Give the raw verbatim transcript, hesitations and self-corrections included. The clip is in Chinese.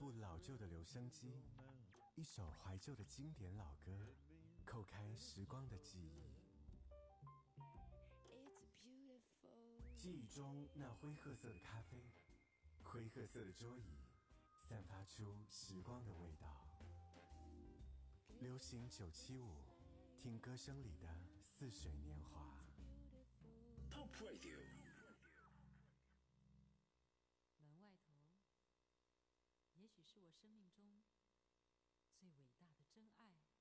部老旧的留声机，一首怀旧的经典老歌，叩开时光的记忆。记忆中那灰褐色的咖啡，灰褐色的桌椅，散发出时光的味道。流行九七五，听歌声里的似水年华。 Pop Radio。 门外头，也许是我生命中最伟大的真爱。